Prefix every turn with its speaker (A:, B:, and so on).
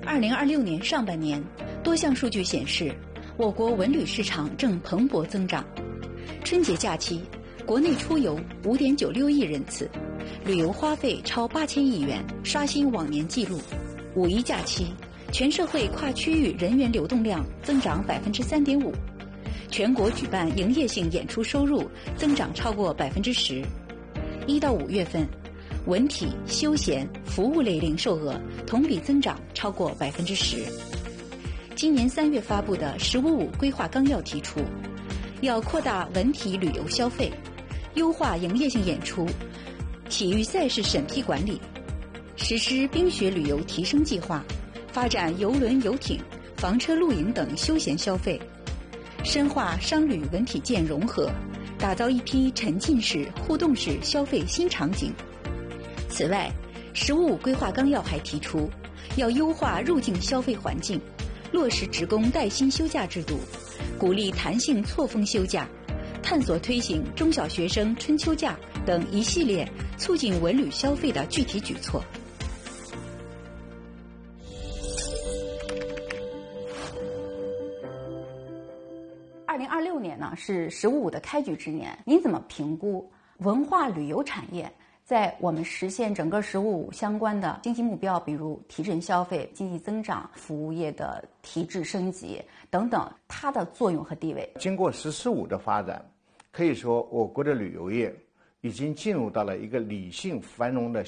A: 2026年上半年，多项数据显示，我国文旅市场正蓬勃增长。春节假期，国内出游5.96亿人次，旅游花费超8000亿元，刷新往年纪录。五一假期，全社会跨区域人员流动量增长3.5%，全国举办营业性演出收入增长超过10%。1到5月份，文体、休闲、服务类零售额同比增长超过10%。今年3月发布的“十五五”规划纲要提出，要扩大文体旅游消费，优化营业性演出、体育赛事审批管理，实施冰雪旅游提升计划，发展邮轮、游艇、房车、露营等休闲消费，深化商旅文体建融合，打造一批沉浸式、互动式消费新场景。此外，“十五五”规划纲要还提出，要优化入境消费环境，落实职工带薪休假制度，鼓励弹性错峰休假，探索推行中小学生春秋假等一系列促进文旅消费的具体举措。2026年呢是“十五五”的开局之年，您怎么评估文化旅游产业在我们实现整个“十五五”相关的经济目标，比如提振消费、经济增长、服务业的提质升级等等，它的作用和地位？
B: 经过“十四五”的发展，可以说我国的旅游业已经进入到了一个理性繁荣的